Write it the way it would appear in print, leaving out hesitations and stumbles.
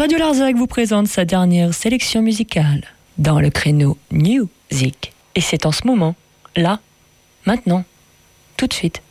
Radio Larzac vous présente sa dernière sélection musicale dans le créneau New Music. Et c'est en ce moment, là, maintenant, tout de suite.